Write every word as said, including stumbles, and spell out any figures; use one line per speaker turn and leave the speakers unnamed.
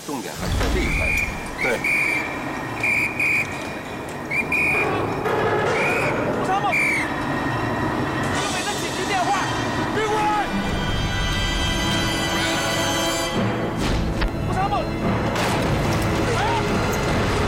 重点还是在这一块。
对。